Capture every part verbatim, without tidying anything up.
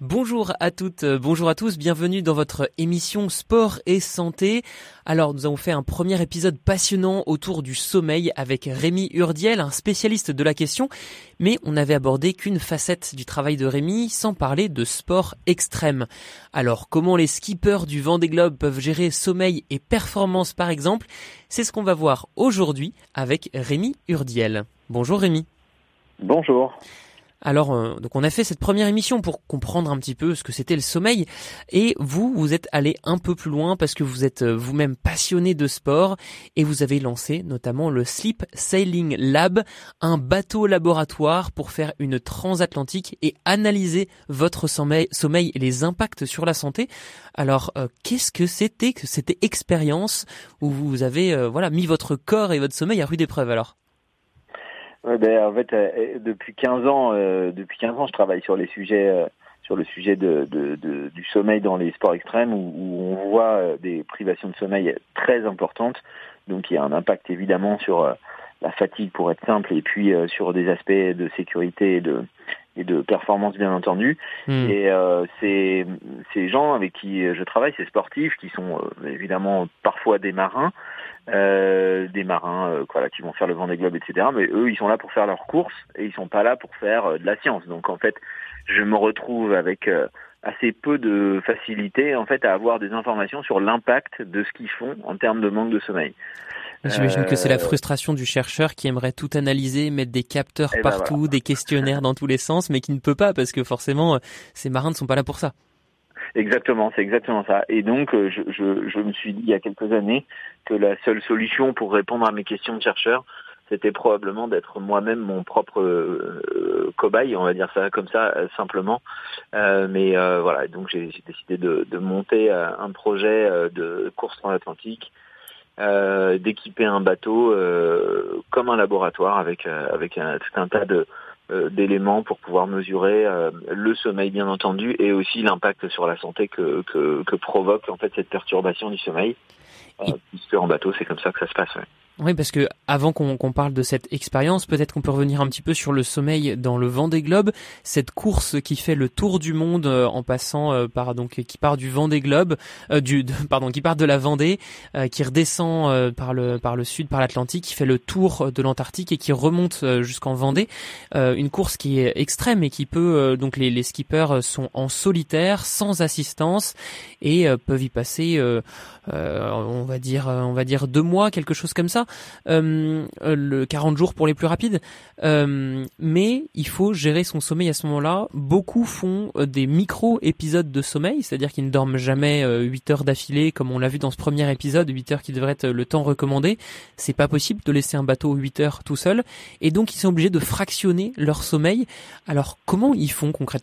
Bonjour à toutes, euh, bonjour à tous, bienvenue dans votre émission Sport et Santé. Alors nous avons fait un premier épisode passionnant autour du sommeil avec Rémi Urdiel, un spécialiste de la question, mais on n'avait abordé qu'une facette du travail de Rémi sans parler de sport extrême. Alors comment les skippers du Vendée Globe peuvent gérer sommeil et performance par exemple, c'est ce qu'on va voir aujourd'hui avec Rémi Urdiel. Bonjour Rémi. Bonjour. Alors, euh, donc on a fait cette première émission pour comprendre un petit peu ce que c'était le sommeil. Et vous, vous êtes allé un peu plus loin parce que vous êtes euh, vous-même passionné de sport et vous avez lancé notamment le Sleep Sailing Lab, un bateau laboratoire pour faire une transatlantique et analyser votre sommeil, sommeil et les impacts sur la santé. Alors, euh, qu'est-ce que c'était que cette expérience où vous avez euh, voilà mis votre corps et votre sommeil à rude épreuve alors? Ouais, ben, en fait, euh, depuis quinze ans, euh, depuis quinze ans, je travaille sur les sujets, euh, sur le sujet de, de, de, du sommeil dans les sports extrêmes, où, où on voit euh, des privations de sommeil très importantes. Donc, il y a un impact évidemment sur euh, la fatigue, pour être simple, et puis euh, sur des aspects de sécurité et de et de performance, bien entendu. Mmh. Et euh, ces ces gens avec qui je travaille, ces sportifs, qui sont euh, évidemment parfois des marins. Euh, des marins euh, voilà, qui vont faire le Vendée Globe, et cetera. Mais eux, ils sont là pour faire leurs courses et ils sont pas là pour faire euh, de la science. Donc en fait, je me retrouve avec euh, assez peu de facilité en fait à avoir des informations sur l'impact de ce qu'ils font en termes de manque de sommeil. J'imagine euh... que c'est la frustration du chercheur qui aimerait tout analyser, mettre des capteurs ben partout, voilà. des questionnaires dans tous les sens, mais qui ne peut pas parce que forcément, ces marins ne sont pas là pour ça. Exactement, c'est exactement ça. Et donc, je, je, je me suis dit il y a quelques années que la seule solution pour répondre à mes questions de chercheur, c'était probablement d'être moi-même mon propre euh, cobaye, on va dire ça comme ça, euh, simplement. Euh, mais euh, voilà, donc j'ai, j'ai décidé de, de monter euh, un projet euh, de course transatlantique, euh, d'équiper un bateau euh, comme un laboratoire avec euh, avec un, tout un tas de d'éléments pour pouvoir mesurer euh, le sommeil, bien entendu, et aussi l'impact sur la santé que, que, que provoque en fait cette perturbation du sommeil. Euh, puisque en bateau, c'est comme ça que ça se passe. Ouais. Oui, parce que avant qu'on, qu'on parle de cette expérience, peut-être qu'on peut revenir un petit peu sur le sommeil dans le Vendée Globe, cette course qui fait le tour du monde euh, en passant euh, par donc qui part du Vendée Globe, euh, du de, pardon, qui part de la Vendée, euh, qui redescend euh, par le par le sud, par l'Atlantique, qui fait le tour de l'Antarctique et qui remonte euh, jusqu'en Vendée. Euh, une course qui est extrême et qui peut euh, donc les, les skippers sont en solitaire, sans assistance et euh, peuvent y passer, euh, euh, on va dire, on va dire deux mois, quelque chose comme ça. Euh, le quarante jours pour les plus rapides, euh, mais il faut gérer son sommeil à ce moment-là. Beaucoup font euh, des micro-épisodes de sommeil, c'est-à-dire qu'ils ne dorment jamais euh, huit heures d'affilée, comme on l'a vu dans ce premier épisode, huit heures qui devrait être le temps recommandé. C'est pas possible de laisser un bateau huit heures tout seul, et donc ils sont obligés de fractionner leur sommeil. Alors comment ils font concrètement ?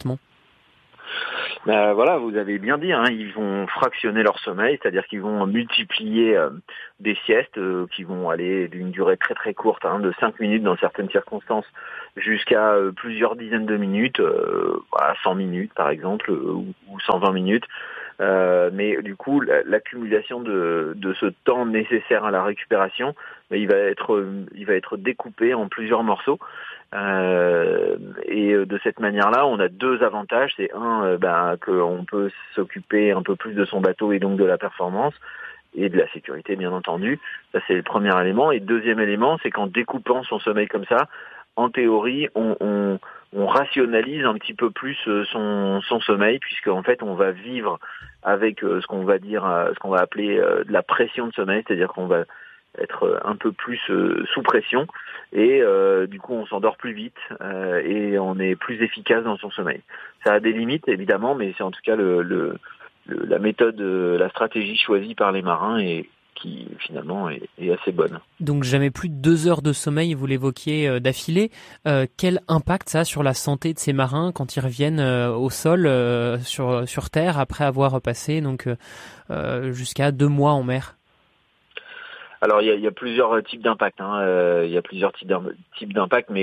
Ben voilà, vous avez bien dit, hein, ils vont fractionner leur sommeil, c'est-à-dire qu'ils vont multiplier euh, des siestes euh, qui vont aller d'une durée très très courte, hein, de cinq minutes dans certaines circonstances, jusqu'à euh, plusieurs dizaines de minutes, euh, voilà, cent minutes par exemple, euh, ou, ou cent vingt minutes. Euh, mais du coup, la, l'accumulation de, de ce temps nécessaire à la récupération, ben, il va être, il va être découpé en plusieurs morceaux. Euh, et de cette manière-là, on a deux avantages. C'est un, euh, ben, qu'on peut s'occuper un peu plus de son bateau et donc de la performance et de la sécurité, bien entendu. Ça, c'est le premier élément. Et le deuxième élément, c'est qu'en découpant son sommeil comme ça, en théorie, on, on, on rationalise un petit peu plus son, son sommeil, puisque en fait, on va vivre avec euh, ce qu'on va dire, euh, ce qu'on va appeler euh, de la pression de sommeil, c'est-à-dire qu'on va être un peu plus euh, sous pression et euh, du coup on s'endort plus vite euh, et on est plus efficace dans son sommeil. Ça a des limites évidemment, mais c'est en tout cas le, le, le la méthode, la stratégie choisie par les marins et qui finalement est, est assez bonne. Donc jamais plus de deux heures de sommeil, vous l'évoquiez euh, d'affilée. Euh, quel impact ça a sur la santé de ces marins quand ils reviennent euh, au sol, euh, sur sur terre après avoir passé donc euh, jusqu'à deux mois en mer? Alors il y a, il y a plusieurs types d'impact. Hein. Euh, il y a plusieurs types d'impact, mais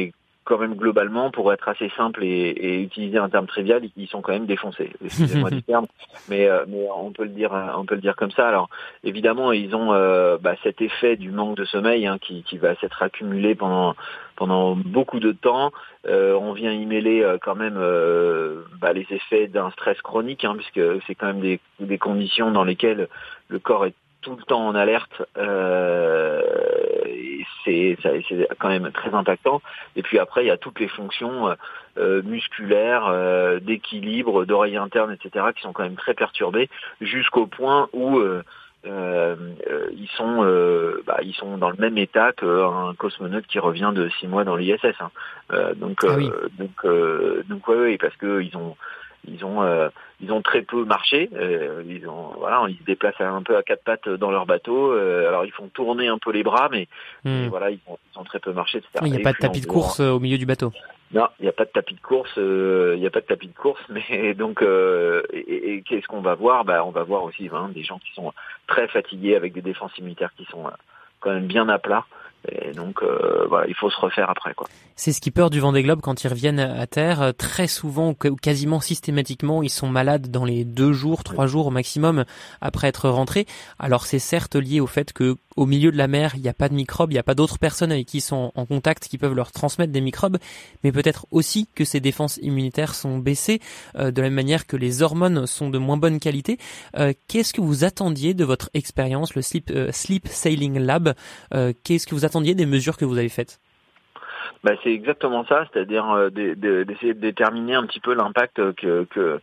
quand même globalement, pour être assez simple et, et utiliser un terme trivial, ils sont quand même défoncés. Excusez-moi du terme, mais, euh, mais on peut le dire, on peut le dire comme ça. Alors évidemment, ils ont euh, bah, cet effet du manque de sommeil hein, qui, qui va s'être accumulé pendant pendant beaucoup de temps. Euh, on vient y mêler euh, quand même euh, bah, les effets d'un stress chronique, hein, puisque c'est quand même des, des conditions dans lesquelles le corps est tout le temps en alerte. Euh, et c'est, ça, c'est quand même très impactant. Et puis après, il y a toutes les fonctions euh, musculaires, euh, d'équilibre, d'oreille interne, et cetera, qui sont quand même très perturbées, jusqu'au point où euh, Euh, euh, ils sont euh, bah, ils sont dans le même état qu'un cosmonaute qui revient de six mois dans l'I S S hein. euh, donc Ah oui. euh, donc euh, donc ouais, ouais parce que ils ont ils ont euh, ils ont très peu marché, euh, ils ont voilà ils se déplacent un peu à quatre pattes dans leur bateau, euh, alors ils font tourner un peu les bras mais mais Hmm. voilà ils ont, ils ont très peu marché, et cetera. Il n'y a Et pas de puis tapis en de dehors, course euh, au milieu du bateau. non, il n'y a pas de tapis de course, euh, il n'y a pas de tapis de course, mais donc euh, et, et qu'est-ce qu'on va voir? Bah, on va voir aussi hein, des gens qui sont très fatigués avec des défenses immunitaires qui sont euh, quand même bien à plat. Et donc euh, voilà, il faut se refaire après quoi. Ces skippers du Vendée Globe, quand ils reviennent à terre, très souvent ou quasiment systématiquement, ils sont malades dans les deux jours, trois jours au maximum après être rentrés. Alors c'est certes lié au fait que au milieu de la mer, il n'y a pas de microbes, il n'y a pas d'autres personnes avec qui ils sont en contact qui peuvent leur transmettre des microbes, mais peut-être aussi que ces défenses immunitaires sont baissées, euh, de la même manière que les hormones sont de moins bonne qualité. Euh, qu'est-ce que vous attendiez de votre expérience, le Sleep, euh, Sleep Sailing Lab? euh, Qu'est-ce que vous attendiez des mesures que vous avez faites? Bah, c'est exactement ça, c'est-à-dire euh, de, de, d'essayer de déterminer un petit peu l'impact que, que,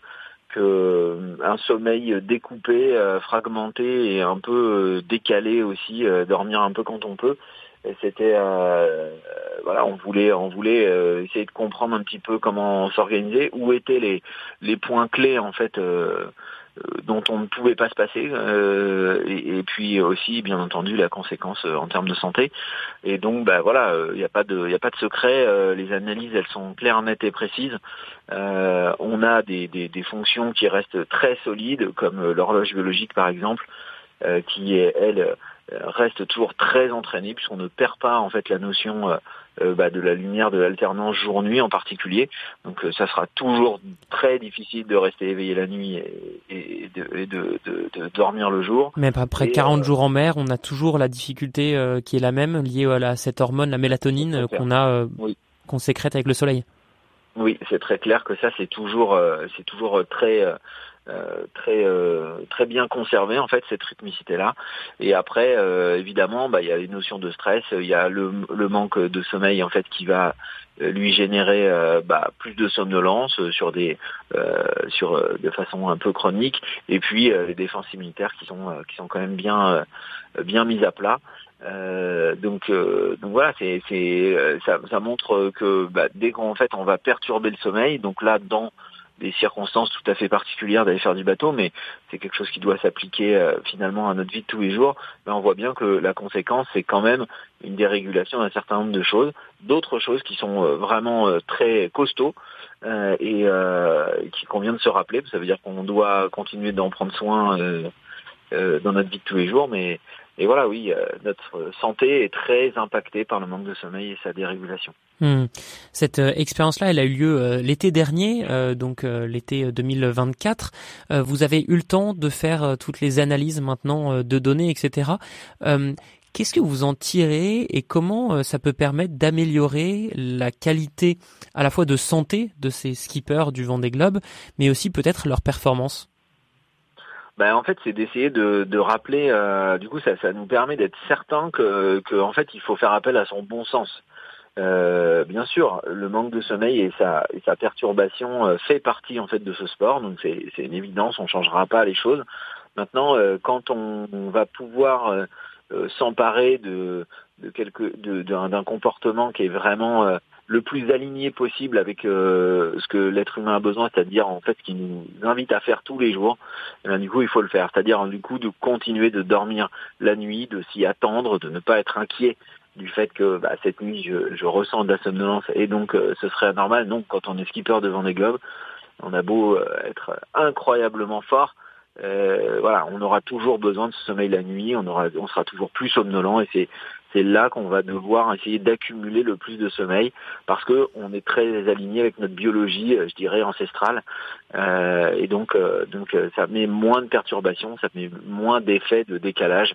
que un sommeil découpé, euh, fragmenté et un peu euh, décalé aussi, euh, dormir un peu quand on peut. Et c'était euh, voilà, on voulait on voulait euh, essayer de comprendre un petit peu comment s'organiser, où étaient les les points clés en fait. Euh, dont on ne pouvait pas se passer euh, et, et puis aussi bien entendu la conséquence euh, en termes de santé. Et donc bah voilà, il euh, n'y a pas de il y a pas de secret, euh, les analyses elles sont claires, nettes et précises. Euh, on a des, des des fonctions qui restent très solides comme euh, l'horloge biologique par exemple, euh, qui est elle euh, reste toujours très entraînée puisqu'on ne perd pas en fait la notion euh, euh, bah, de la lumière, de l'alternance jour-nuit en particulier. Donc euh, ça sera toujours très difficile de rester éveillé la nuit et, et, de, et de, de, de dormir le jour. Même après Et, quarante euh, jours en mer, on a toujours la difficulté euh, qui est la même, liée à la, cette hormone, la c'est mélatonine, très euh, clair. qu'on a, euh, Oui. qu'on sécrète avec le soleil. Oui, c'est très clair que ça c'est toujours euh, c'est toujours très euh, euh, très euh, très bien conservé en fait cette rythmicité là. Et après euh, évidemment bah il y a les notions de stress, il y a le, le manque de sommeil en fait qui va euh, lui générer euh, bah, plus de somnolence euh, sur des euh, sur euh, de façon un peu chronique, et puis euh, les défenses immunitaires qui sont euh, qui sont quand même bien euh, bien mises à plat. Euh, donc, euh, donc voilà, c'est, c'est, euh, ça, ça montre que bah, dès qu'en fait on va perturber le sommeil, donc là dans des circonstances tout à fait particulières d'aller faire du bateau, mais c'est quelque chose qui doit s'appliquer euh, finalement à notre vie de tous les jours, ben on voit bien que la conséquence c'est quand même une dérégulation d'un certain nombre de choses, d'autres choses qui sont euh, vraiment euh, très costauds euh, et euh, qui convient de se rappeler. Ça veut dire qu'on doit continuer d'en prendre soin euh, euh, dans notre vie de tous les jours, mais et voilà, oui, euh, notre santé est très impactée par le manque de sommeil et sa dérégulation. Hmm. Cette euh, expérience-là, elle a eu lieu euh, l'été dernier, euh, donc euh, l'été deux mille vingt-quatre. Euh, vous avez eu le temps de faire euh, toutes les analyses maintenant euh, de données, et cetera. Euh, qu'est-ce que vous en tirez et comment euh, ça peut permettre d'améliorer la qualité à la fois de santé de ces skippers du Vendée Globe, mais aussi peut-être leur performance? Ben, en fait, c'est d'essayer de, de rappeler. Euh, du coup, ça, ça nous permet d'être certain que, que, en fait, il faut faire appel à son bon sens. Euh, bien sûr, le manque de sommeil et sa, et sa perturbation euh, fait partie en fait de ce sport, donc c'est, c'est une évidence, on changera pas les choses. Maintenant, euh, quand on, on va pouvoir euh, euh, s'emparer de, de quelque, de, d'un, d'un comportement qui est vraiment euh, le plus aligné possible avec euh, ce que l'être humain a besoin, c'est-à-dire en fait ce qui nous invite à faire tous les jours, et bien, du coup il faut le faire, c'est-à-dire du coup de continuer de dormir la nuit, de s'y attendre, de ne pas être inquiet du fait que bah, cette nuit je, je ressens de la somnolence et donc euh, ce serait anormal. Donc quand on est skipper de Vendée Globe, on a beau euh, être incroyablement fort, euh, voilà, on aura toujours besoin de ce sommeil la nuit, on aura, on sera toujours plus somnolent, et c'est c'est là qu'on va devoir essayer d'accumuler le plus de sommeil parce que on est très aligné avec notre biologie, je dirais ancestrale, euh, et donc euh, donc ça met moins de perturbations, ça met moins d'effets de décalage,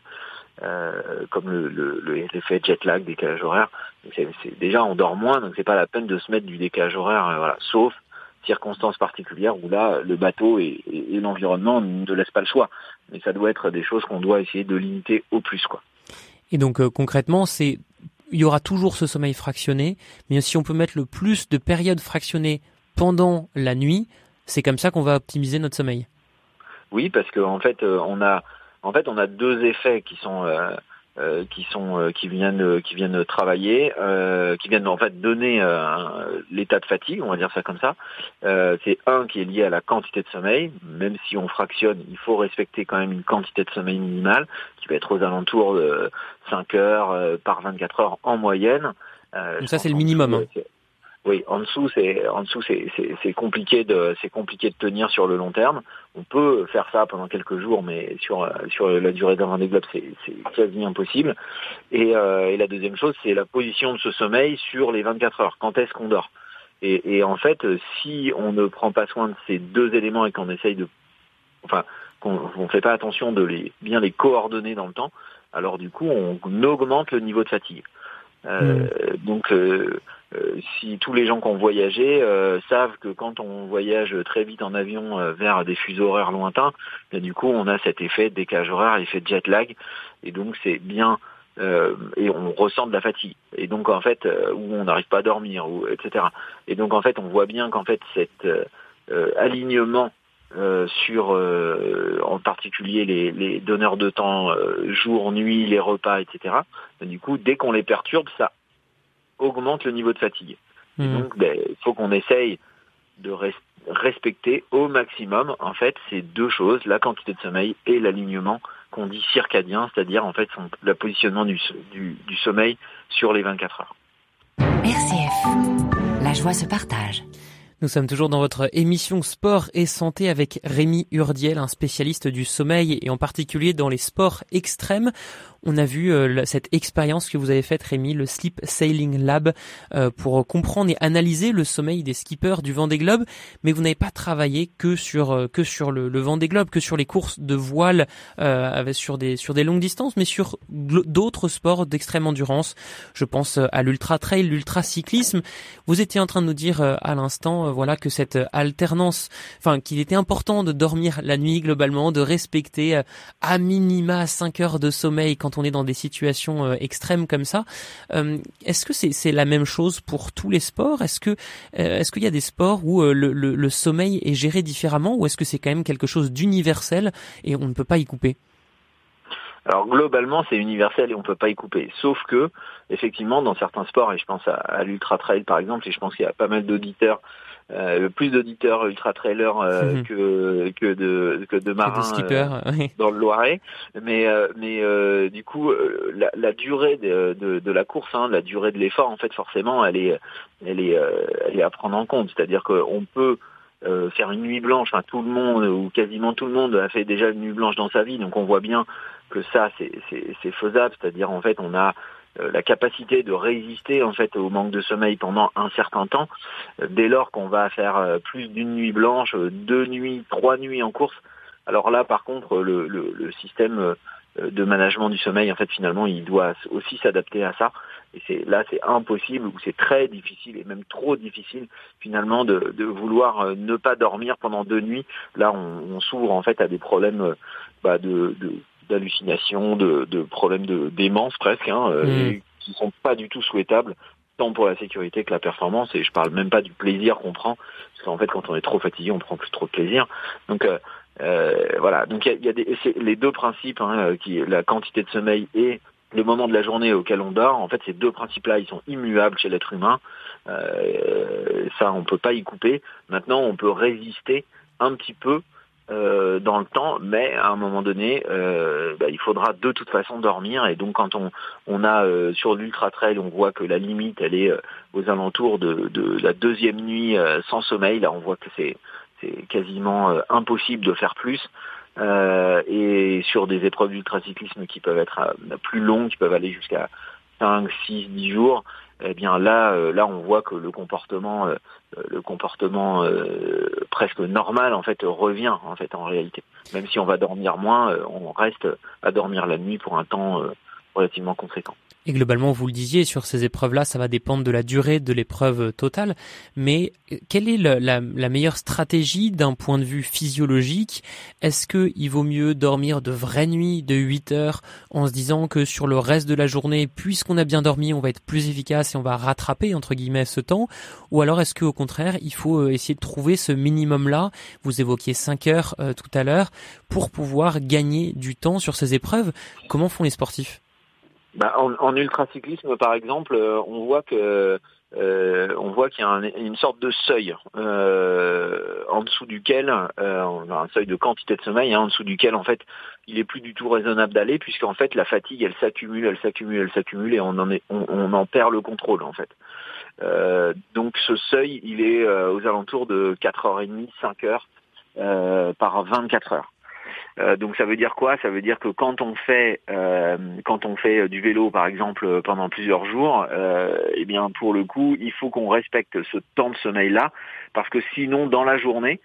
euh, comme le, le, le l'effet jet lag, décalage horaire. Donc c'est, c'est déjà on dort moins, donc c'est pas la peine de se mettre du décalage horaire, euh, voilà, sauf circonstances particulières où là le bateau et, et, et l'environnement ne laissent pas le choix. Mais ça doit être des choses qu'on doit essayer de limiter au plus, quoi. Et donc euh, concrètement, c'est il y aura toujours ce sommeil fractionné, mais si on peut mettre le plus de périodes fractionnées pendant la nuit, c'est comme ça qu'on va optimiser notre sommeil. Oui, parce que en fait, euh, on a en fait on a deux effets qui sont euh, euh, qui sont euh, qui viennent qui viennent travailler, euh, qui viennent en fait donner euh, l'état de fatigue, on va dire ça comme ça. Euh, c'est un qui est lié à la quantité de sommeil. Même si on fractionne, il faut respecter quand même une quantité de sommeil minimale qui va être aux alentours de cinq heures euh, par vingt-quatre heures en moyenne. Euh, Donc ça c'est le minimum. Hein. C'est, Oui, en dessous, c'est en dessous, c'est, c'est, c'est compliqué de, c'est compliqué de tenir sur le long terme. On peut faire ça pendant quelques jours, mais sur sur la durée d'un Vendée Globe, c'est, c'est quasi impossible. Et, euh, et la deuxième chose, c'est la position de ce sommeil sur les vingt-quatre heures. Quand est-ce qu'on dort ? Et, et en fait, si on ne prend pas soin de ces deux éléments et qu'on essaye de, enfin, qu'on ne fait pas attention de les bien les coordonner dans le temps, alors du coup, on augmente le niveau de fatigue. Euh, mmh. Donc, euh, euh, si tous les gens qui ont voyagé euh, savent que quand on voyage très vite en avion euh, vers des fuseaux horaires lointains, bien, du coup, on a cet effet de décalage horaire, effet de jet lag, et donc c'est bien, euh, et on ressent de la fatigue. Et donc, en fait, euh, où on n'arrive pas à dormir, ou, et cetera. Et donc, en fait, on voit bien qu'en fait, cet euh, alignement Euh, sur euh, en particulier les, les donneurs de temps euh, jour, nuit, les repas, et cetera. Et du coup, dès qu'on les perturbe, ça augmente le niveau de fatigue. Mmh. Et donc, ben, il faut qu'on essaye de res- respecter au maximum en fait ces deux choses, la quantité de sommeil et l'alignement qu'on dit circadien, c'est-à-dire en fait son, le positionnement du, du, du sommeil sur les vingt-quatre heures. R C F, la joie se partage. Nous sommes toujours dans votre émission Sport et Santé avec Rémi Urdiel, un spécialiste du sommeil et en particulier dans les sports extrêmes. On a vu euh, cette expérience que vous avez faite, Rémi, le Sleep Sailing Lab, euh, pour comprendre et analyser le sommeil des skippers du Vendée Globe. Mais vous n'avez pas travaillé que sur euh, que sur le, le Vendée Globe, que sur les courses de voile euh, avec, sur des sur des longues distances, mais sur gl- d'autres sports d'extrême endurance. Je pense à l'ultra trail, l'ultra cyclisme. Vous étiez en train de nous dire euh, à l'instant, euh, voilà, que cette alternance, enfin, qu'il était important de dormir la nuit globalement, de respecter euh, à minima cinq heures de sommeil quand on est dans des situations euh, extrêmes comme ça. Euh, est-ce que c'est, c'est la même chose pour tous les sports ? Est-ce que euh, est-ce qu'il y a des sports où euh, le, le, le sommeil est géré différemment, ou est-ce que c'est quand même quelque chose d'universel et on ne peut pas y couper ? Alors globalement, c'est universel et on peut pas y couper. Sauf que, effectivement, dans certains sports, et je pense à, à l'ultra trail par exemple, et je pense qu'il y a pas mal d'auditeurs, euh, plus d'auditeurs ultra trailers euh, mmh. que que de que de marins que de skippers, euh, oui. dans le Loiret. Mais euh, mais euh, du coup, euh, la, la durée de, de de la course, hein, la durée de l'effort, en fait, forcément, elle est elle est euh, elle est à prendre en compte. C'est-à-dire qu'on peut Euh, faire une nuit blanche, enfin tout le monde ou quasiment tout le monde a fait déjà une nuit blanche dans sa vie, donc on voit bien que ça c'est, c'est, c'est faisable, c'est-à-dire en fait on a euh, la capacité de résister en fait au manque de sommeil pendant un certain temps. Euh, dès lors qu'on va faire euh, plus d'une nuit blanche, euh, deux nuits, trois nuits en course, alors là par contre le, le, le système euh, de management du sommeil en fait finalement il doit aussi s'adapter à ça. Et c'est là, c'est impossible ou c'est très difficile et même trop difficile finalement de, de vouloir euh, ne pas dormir pendant deux nuits. Là, on, on s'ouvre en fait à des problèmes euh, bah, de, de d'hallucination, de, de problèmes de démence presque, hein, euh, mmh. et qui sont pas du tout souhaitables tant pour la sécurité que la performance. Et je parle même pas du plaisir qu'on prend, parce qu'en fait, quand on est trop fatigué, on prend plus trop de plaisir. Donc euh, euh, voilà. Donc il y a, y a des, c'est les deux principes, hein, qui la quantité de sommeil et le moment de la journée auquel on dort, en fait, ces deux principes-là, ils sont immuables chez l'être humain. Euh, ça, on peut pas y couper. Maintenant, on peut résister un petit peu euh, dans le temps, mais à un moment donné, euh, bah, il faudra de toute façon dormir. Et donc, quand on, on a euh, sur l'ultra trail, on voit que la limite, elle est euh, aux alentours de, de la deuxième nuit euh, sans sommeil. Là, on voit que c'est, c'est quasiment euh, impossible de faire plus. Euh, et sur des épreuves d'ultracyclisme qui peuvent être euh, plus longues, qui peuvent aller jusqu'à cinq, six, dix jours, eh bien là, euh, là, on voit que le comportement, euh, le comportement euh, presque normal en fait revient en fait en réalité. Même si on va dormir moins, euh, on reste à dormir la nuit pour un temps euh, relativement conséquent. Et globalement, vous le disiez, sur ces épreuves-là, ça va dépendre de la durée de l'épreuve totale. Mais quelle est la, la, la meilleure stratégie d'un point de vue physiologique ? Est-ce qu'il vaut mieux dormir de vraies nuits de huit heures en se disant que sur le reste de la journée, puisqu'on a bien dormi, on va être plus efficace et on va rattraper, entre guillemets, ce temps ? Ou alors est-ce qu'au contraire, il faut essayer de trouver ce minimum-là ? Vous évoquiez cinq heures euh, tout à l'heure, pour pouvoir gagner du temps sur ces épreuves. Comment font les sportifs ? Bah, en, en ultracyclisme, par exemple, euh, on voit que euh, on voit qu'il y a un, une sorte de seuil euh, en dessous duquel, euh, on a un seuil de quantité de sommeil, hein, en dessous duquel, en fait, il est plus du tout raisonnable d'aller, puisqu'en fait, la fatigue, elle s'accumule, elle s'accumule, elle s'accumule, et on en est, on, on en perd le contrôle, en fait. Euh, donc, ce seuil, il est euh, aux alentours de quatre heures trente, cinq heures euh, par vingt-quatre heures. Euh, donc ça veut dire quoi ? Ça veut dire que quand on fait euh, quand on fait du vélo par exemple pendant plusieurs jours, euh, eh bien pour le coup il faut qu'on respecte ce temps de sommeil là, parce que sinon dans la journée,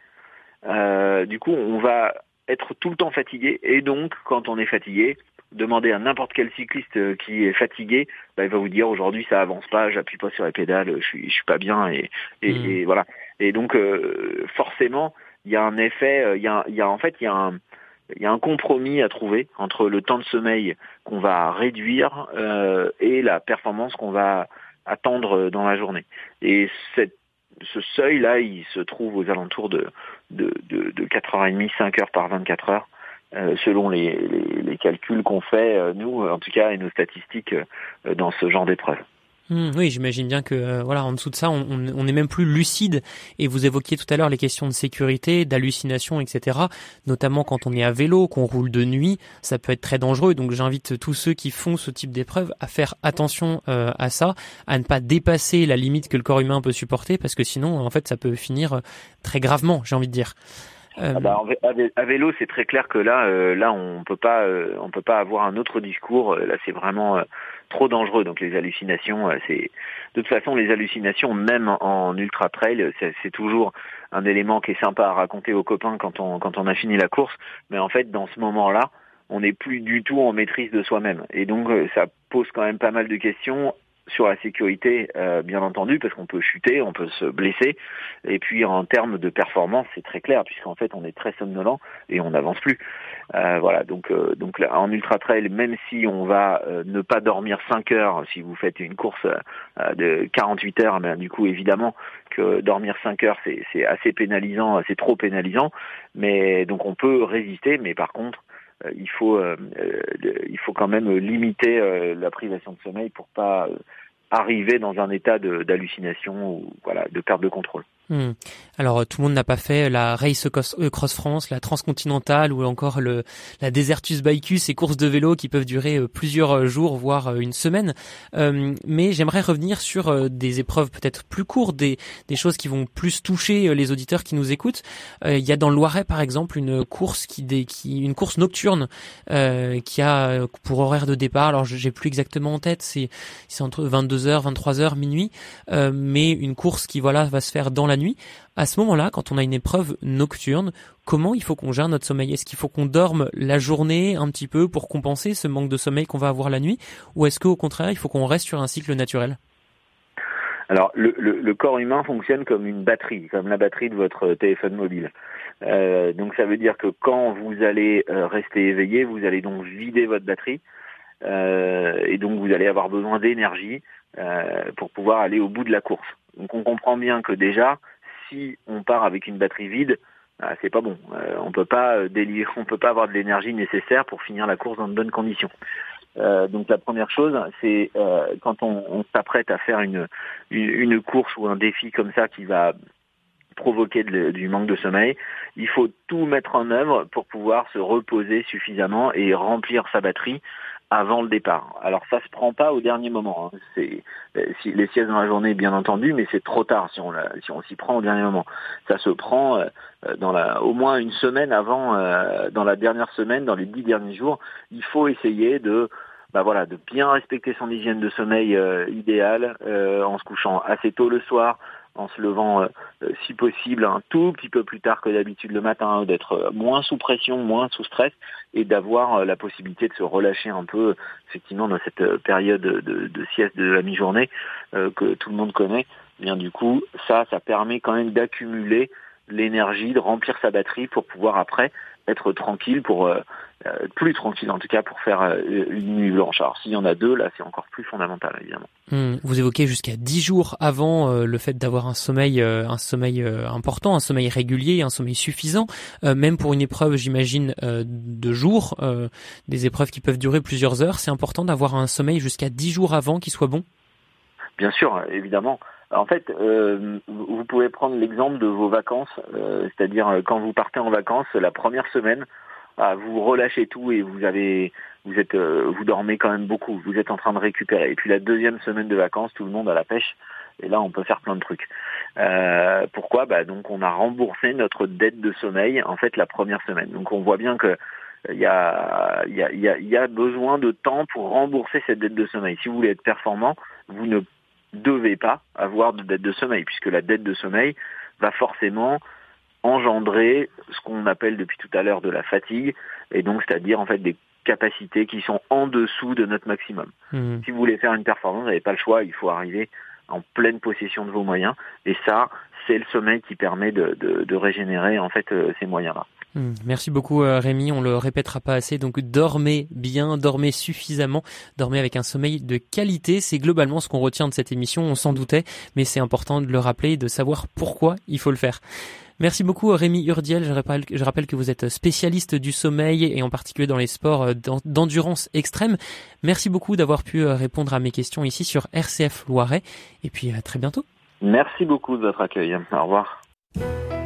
euh, du coup on va être tout le temps fatigué, et donc quand on est fatigué, demandez à n'importe quel cycliste qui est fatigué, bah, il va vous dire aujourd'hui ça avance pas, j'appuie pas sur les pédales, je suis je suis pas bien, et et, mmh. et voilà. Et donc euh, forcément il y a un effet, il y a il y a en fait il y a un Il y a un compromis à trouver entre le temps de sommeil qu'on va réduire euh, et la performance qu'on va attendre dans la journée. Et cette, ce seuil-là, il se trouve aux alentours de, de, de, de quatre heures trente, cinq heures par vingt-quatre heures, euh, selon les, les, les calculs qu'on fait, euh, nous, en tout cas, et nos statistiques euh, dans ce genre d'épreuve. Mmh, oui, j'imagine bien que euh, voilà, en dessous de ça, on, on est même plus lucide. Et vous évoquiez tout à l'heure les questions de sécurité, d'hallucination, et cetera. Notamment quand on est à vélo, qu'on roule de nuit, ça peut être très dangereux. Donc j'invite tous ceux qui font ce type d'épreuve à faire attention euh, à ça, à ne pas dépasser la limite que le corps humain peut supporter, parce que sinon, en fait, ça peut finir très gravement, j'ai envie de dire. Euh... Ah bah, à vélo, c'est très clair que là, euh, là, on peut pas, euh, on peut pas avoir un autre discours. Là, c'est vraiment euh, trop dangereux. Donc, les hallucinations, euh, c'est de toute façon les hallucinations, même en, en ultra trail, c'est, c'est toujours un élément qui est sympa à raconter aux copains quand on quand on a fini la course. Mais en fait, dans ce moment-là, on n'est plus du tout en maîtrise de soi-même. Et donc, euh, ça pose quand même pas mal de questions sur la sécurité, euh, bien entendu, parce qu'on peut chuter, on peut se blesser, et puis en termes de performance, c'est très clair, puisqu'en fait on est très somnolent et on n'avance plus. Euh, voilà, donc euh, donc là, en ultra trail, même si on va euh, ne pas dormir cinq heures, si vous faites une course euh, de quarante-huit heures, ben, du coup évidemment que dormir cinq heures c'est, c'est assez pénalisant, c'est trop pénalisant, mais donc on peut résister, mais par contre il faut euh, il faut quand même limiter euh, la privation de sommeil pour pas euh, arriver dans un état de, d'hallucination ou voilà de perte de contrôle. Mmh. Alors tout le monde n'a pas fait la Race Cross France, la Transcontinentale ou encore le la Desertus Baiku, ces courses de vélo qui peuvent durer plusieurs jours voire une semaine. Euh, mais j'aimerais revenir sur euh, des épreuves peut-être plus courtes, des des choses qui vont plus toucher les auditeurs qui nous écoutent. Euh, il y a dans le Loiret par exemple une course qui des qui une course nocturne euh, qui a pour horaire de départ, alors j'ai plus exactement en tête, c'est c'est entre vingt-deux heures, vingt-trois heures, minuit, euh, mais une course qui voilà va se faire dans la nuit. À ce moment-là, quand on a une épreuve nocturne, comment il faut qu'on gère notre sommeil ? Est-ce qu'il faut qu'on dorme la journée un petit peu pour compenser ce manque de sommeil qu'on va avoir la nuit ? Ou est-ce qu'au contraire, il faut qu'on reste sur un cycle naturel ? Alors, le, le, le corps humain fonctionne comme une batterie, comme la batterie de votre téléphone mobile. Euh, donc ça veut dire que quand vous allez euh, rester éveillé, vous allez donc vider votre batterie euh, et donc vous allez avoir besoin d'énergie euh, pour pouvoir aller au bout de la course. Donc on comprend bien que déjà, si on part avec une batterie vide, ah, c'est pas bon. Euh, on peut pas euh, délivrer, on peut pas avoir de l'énergie nécessaire pour finir la course dans de bonnes conditions. Euh, donc la première chose, c'est euh, quand on, on s'apprête à faire une, une une course ou un défi comme ça qui va provoquer de, du manque de sommeil, il faut tout mettre en œuvre pour pouvoir se reposer suffisamment et remplir sa batterie avant le départ. Alors ça se prend pas au dernier moment. Hein. C'est si, les siestes dans la journée, bien entendu, mais c'est trop tard si on la, si on s'y prend au dernier moment. Ça se prend euh, dans la, au moins une semaine avant, euh, dans la dernière semaine, dans les dix derniers jours. Il faut essayer de bah voilà, de bien respecter son hygiène de sommeil euh, idéale, euh, en se couchant assez tôt le soir, en se levant euh, si possible un tout petit peu plus tard que d'habitude le matin, d'être moins sous pression, moins sous stress, et d'avoir euh, la possibilité de se relâcher un peu, effectivement, dans cette période de, de sieste de la mi-journée euh, que tout le monde connaît. Bien du coup, ça, ça permet quand même d'accumuler l'énergie, de remplir sa batterie pour pouvoir après être tranquille, pour euh, euh, plus tranquille en tout cas, pour faire euh, une nuit blanche. Alors s'il y en a deux, là c'est encore plus fondamental évidemment. Mmh, vous évoquez jusqu'à dix jours avant euh, le fait d'avoir un sommeil, euh, un sommeil euh, important, un sommeil régulier, un sommeil suffisant, euh, même pour une épreuve, j'imagine, euh, de jours, euh, des épreuves qui peuvent durer plusieurs heures. C'est important d'avoir un sommeil jusqu'à dix jours avant qui soit bon. Bien sûr, évidemment. En fait, euh, vous pouvez prendre l'exemple de vos vacances, euh, c'est-à-dire quand vous partez en vacances, la première semaine, ah, vous relâchez tout et vous avez, vous êtes, euh, vous dormez quand même beaucoup, vous êtes en train de récupérer. Et puis la deuxième semaine de vacances, tout le monde à la pêche, et là on peut faire plein de trucs. Euh, pourquoi ? Bah donc on a remboursé notre dette de sommeil en fait la première semaine. Donc on voit bien que il y a, il y a, il y a, il y a besoin de temps pour rembourser cette dette de sommeil. Si vous voulez être performant, vous ne devez pas avoir de dette de sommeil, puisque la dette de sommeil va forcément engendrer ce qu'on appelle depuis tout à l'heure de la fatigue, et donc c'est-à-dire en fait des capacités qui sont en dessous de notre maximum. Mmh. Si vous voulez faire une performance, vous n'avez pas le choix, il faut arriver en pleine possession de vos moyens, et ça, c'est le sommeil qui permet de, de, de régénérer en fait euh, ces moyens-là. Mmh, merci beaucoup euh, Rémi, on le répétera pas assez, donc dormez bien, dormez suffisamment, dormez avec un sommeil de qualité, c'est globalement ce qu'on retient de cette émission, on s'en doutait, mais c'est important de le rappeler et de savoir pourquoi il faut le faire. Merci beaucoup Rémi Urdiel, je rappelle, je rappelle que vous êtes spécialiste du sommeil et en particulier dans les sports d'endurance extrême. Merci beaucoup d'avoir pu répondre à mes questions ici sur R C F Loiret et puis à très bientôt. Merci beaucoup de votre accueil, au revoir.